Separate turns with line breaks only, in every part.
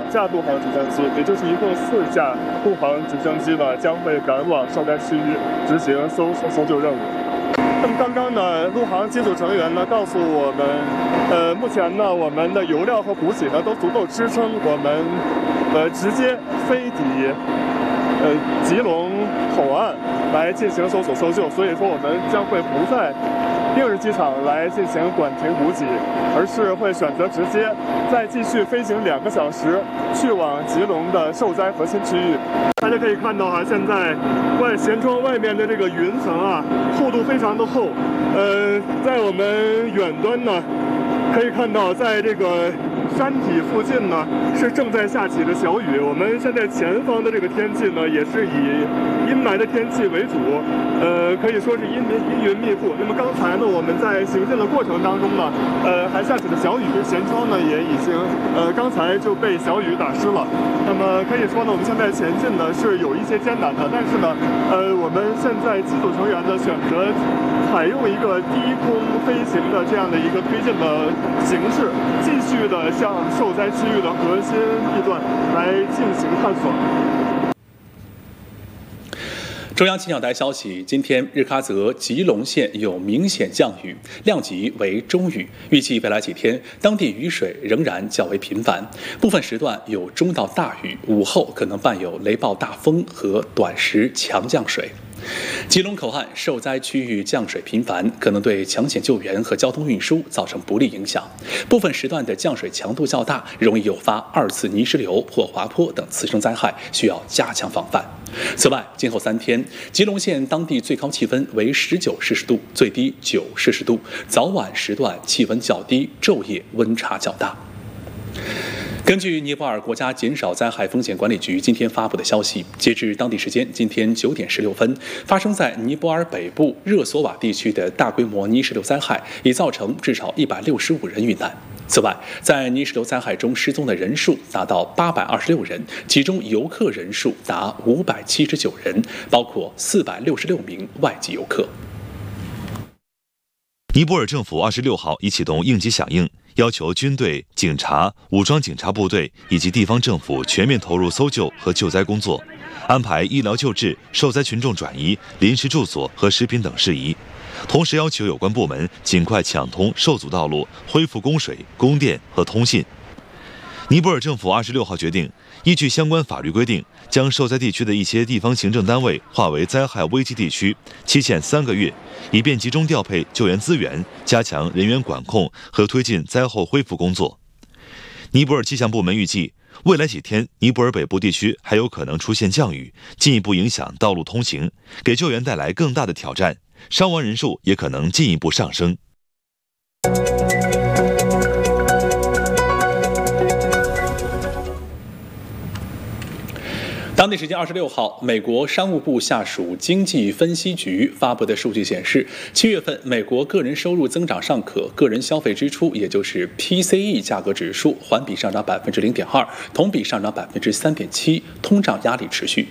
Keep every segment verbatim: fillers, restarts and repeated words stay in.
架陆航直升机，也就是一共四架陆航直升机呢，将会赶往受灾区域执行搜索搜救任务。那么刚刚呢，陆航机组成员呢告诉我们，呃，目前呢，我们的油料和补给呢都足够支撑我们，呃，直接飞抵，呃，吉隆口岸来进行搜索搜救。所以说，我们将会不在定日机场来进行短停补给，而是会选择直接再继续飞行两个小时，去往吉隆的受灾核心区域。大家可以看到哈，现在外舷窗外面的这个云层啊，厚度非常的厚。呃，在我们远端呢，可以看到在这个山体附近呢是正在下起的小雨。我们现在前方的这个天气呢，也是以阴霾的天气为主，呃，可以说是阴云阴云密布。那么刚才呢，我们在行进的过程当中呢，呃，还下起了小雨，舷窗呢也已经呃刚才就被小雨打湿了。那么可以说呢，我们现在前进呢是有一些艰难的，但是呢，呃，我们现在机组成员呢选择采用一个低空飞行的这样的一个推进的形式，继续的向受灾区域的核心地段来进行探索。
中央气象台消息，今天日喀则吉隆县有明显降雨，量级为中雨，预计未来几天当地雨水仍然较为频繁，部分时段有中到大雨，午后可能伴有雷暴大风和短时强降水。吉隆口岸受灾区域降水频繁，可能对抢险救援和交通运输造成不利影响。部分时段的降水强度较大，容易诱发二次泥石流或滑坡等次生灾害，需要加强防范。此外，今后三天，吉隆县当地最高气温为十九摄氏度，最低九摄氏度，早晚时段气温较低，昼夜温差较大。根据尼泊尔国家减少灾害风险管理局今天发布的消息，截至当地时间今天九点十六分，发生在尼泊尔北部热索瓦地区的大规模泥石流灾害已造成至少一百六十五人遇难。此外，在泥石流灾害中失踪的人数达到八百二十六人，其中游客人数达五百七十九人，包括四百六十六名外籍游客。
尼泊尔政府二十六号已启动应急响应，要求军队、警察、武装警察部队以及地方政府全面投入搜救和救灾工作，安排医疗救治、受灾群众转移、临时住所和食品等事宜。同时要求有关部门尽快抢通受阻道路，恢复供水、供电和通信。尼泊尔政府二十六号决定，依据相关法律规定，将受灾地区的一些地方行政单位划为灾害危机地区，期限三个月，以便集中调配救援资源，加强人员管控和推进灾后恢复工作。尼泊尔气象部门预计，未来几天尼泊尔北部地区还有可能出现降雨，进一步影响道路通行，给救援带来更大的挑战，伤亡人数也可能进一步上升。
当地时间二十六号，美国商务部下属经济分析局发布的数据显示，七月份美国个人收入增长尚可，个人消费支出也就是 P C E 价格指数环比上涨百分之零点二，同比上涨百分之三点七，通胀压力持续。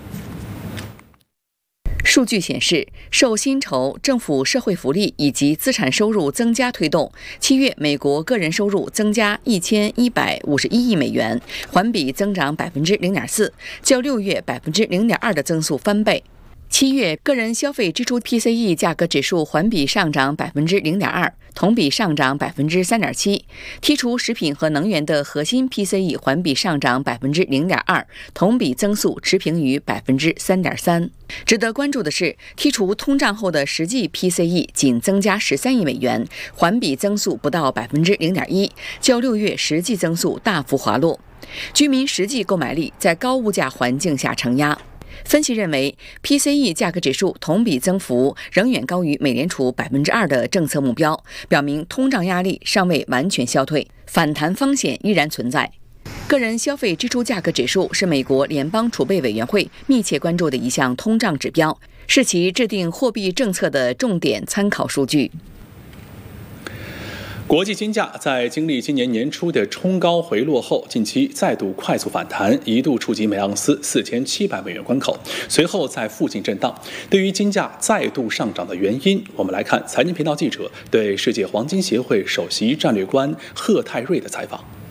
数据显示，受薪酬、政府社会福利以及资产收入增加推动，七月美国个人收入增加一千一百五十一亿美元，环比增长百分之零点四，较六月百分之零点二的增速翻倍。七月个人消费支出 P C E 价格指数环比上涨百分之零点二，同比上涨百分之三点七。剔除食品和能源的核心 P C E 环比上涨百分之零点二，同比增速持平于百分之三点三。值得关注的是，剔除通胀后的实际 P C E 仅增加十三亿美元，环比增速不到百分之零点一，较六月实际增速大幅滑落。居民实际购买力在高物价环境下承压。分析认为 ，P C E 价格指数同比增幅仍远高于美联储百分之二的政策目标，表明通胀压力尚未完全消退，反弹风险依然存在。个人消费支出价格指数是美国联邦储备委员会密切关注的一项通胀指标，是其制定货币政策的重点参考数据。
国际金价在经历今年年初的冲高回落后，近期再度快速反弹，一度触及每盎司四千七百美元关口，随后在附近震荡。对于金价再度上涨的原因，我们来看财经频道记者对世界黄金协会首席战略官贺泰瑞的采访。